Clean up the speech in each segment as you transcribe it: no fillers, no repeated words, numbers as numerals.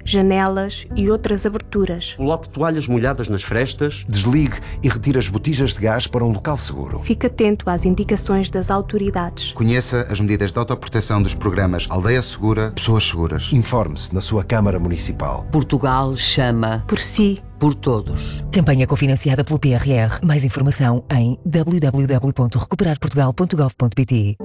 janelas e outras aberturas. Coloque toalhas molhadas nas frestas. Desligue e retire as botijas de gás para um local seguro. Fique atento às indicações das autoridades. Conheça as medidas de autoproteção dos programas Aldeia Segura, Pessoas Seguras. Informe-se na sua Câmara Municipal. Portugal chama Por si. por todos. Campanha cofinanciada pelo PRR. Mais informação em www.recuperarportugal.gov.pt.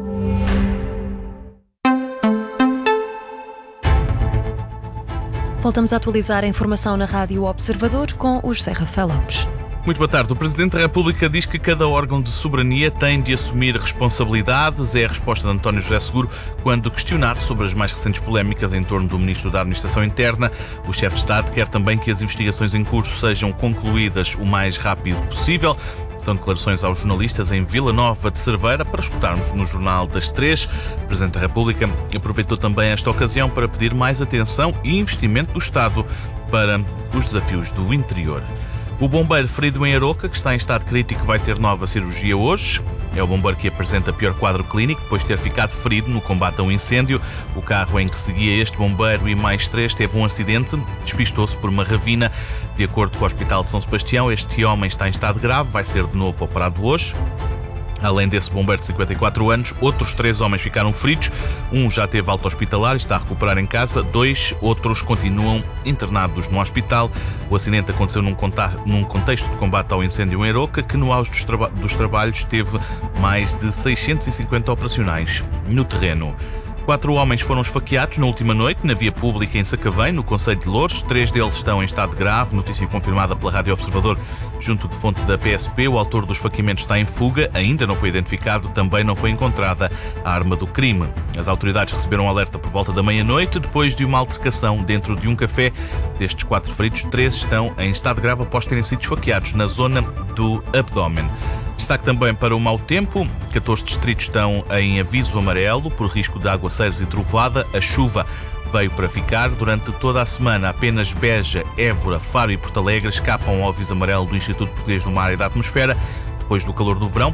Voltamos a atualizar a informação na Rádio Observador com o José Rafael Lopes. Muito boa tarde. O Presidente da República diz que cada órgão de soberania tem de assumir responsabilidades. É a resposta de António José Seguro quando questionado sobre as mais recentes polémicas em torno do Ministro da Administração Interna. O chefe de Estado quer também que as investigações em curso sejam concluídas o mais rápido possível. São declarações aos jornalistas em Vila Nova de Cerveira para escutarmos no Jornal das 3. O Presidente da República aproveitou também esta ocasião para pedir mais atenção e investimento do Estado para os desafios do interior. O bombeiro ferido em Aroca, que está em estado crítico, vai ter nova cirurgia hoje. É o bombeiro que apresenta pior quadro clínico depois de ter ficado ferido no combate a um incêndio. O carro em que seguia este bombeiro e mais 3 teve um acidente, despistou-se por uma ravina. De acordo com o Hospital de São Sebastião, este homem está em estado grave, vai ser de novo operado hoje. Além desse bombeiro de 54 anos, outros 3 homens ficaram feridos. Um já teve alta hospitalar e está a recuperar em casa. 2 outros continuam internados no hospital. O acidente aconteceu num contexto de combate ao incêndio em Aroca, que no auge dos trabalhos teve mais de 650 operacionais no terreno. 4 homens foram esfaqueados na última noite na via pública em Sacavém, no concelho de Loures. 3 deles estão em estado grave, notícia confirmada pela Rádio Observador junto de fonte da PSP. O autor dos esfaqueamentos está em fuga, ainda não foi identificado, também não foi encontrada a arma do crime. As autoridades receberam um alerta por volta da meia-noite, depois de uma altercação dentro de um café. Destes 4 feridos, 3 estão em estado grave após terem sido esfaqueados na zona do abdômen. Destaque também para o mau tempo. 14 distritos estão em aviso amarelo por risco de aguaceiros e trovoada. A chuva veio para ficar. Durante toda a semana, apenas Beja, Évora, Faro e Porto Alegre escapam ao aviso amarelo do Instituto Português do Mar e da Atmosfera, depois do calor do verão.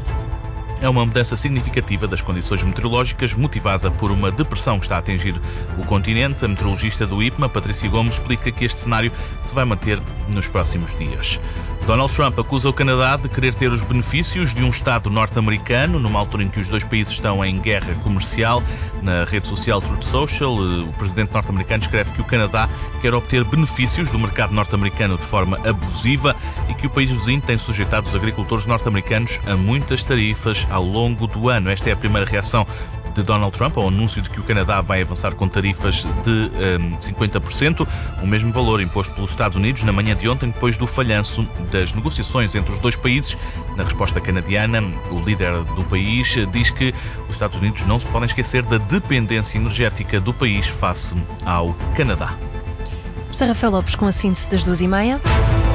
É uma mudança significativa das condições meteorológicas, motivada por uma depressão que está a atingir o continente. A meteorologista do IPMA, Patrícia Gomes, explica que este cenário se vai manter nos próximos dias. Donald Trump acusa o Canadá de querer ter os benefícios de um Estado norte-americano, numa altura em que os dois países estão em guerra comercial. Na rede social Truth Social, o presidente norte-americano escreve que o Canadá quer obter benefícios do mercado norte-americano de forma abusiva e que o país vizinho tem sujeitado os agricultores norte-americanos a muitas tarifas ao longo do ano. Esta é a primeira reação de Donald Trump ao anúncio de que o Canadá vai avançar com tarifas de 50%, o mesmo valor imposto pelos Estados Unidos na manhã de ontem, depois do falhanço das negociações entre os dois países. Na resposta canadiana, o líder do país diz que os Estados Unidos não se podem esquecer da dependência energética do país face ao Canadá. José Rafael Lopes com a síntese das 2h30.